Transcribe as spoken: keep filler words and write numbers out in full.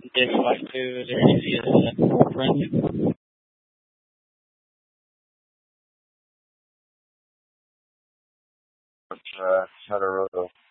They fly to the easiest uh, friendly. Uh, Colorado.